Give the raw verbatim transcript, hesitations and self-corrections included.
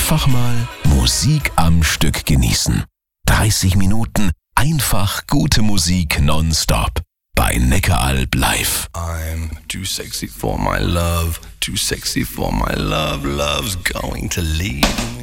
Einfach mal Musik am Stück genießen. dreißig Minuten einfach gute Musik nonstop bei Neckaralb live. I'm too sexy for my love, too sexy for my love, love's going to leave me.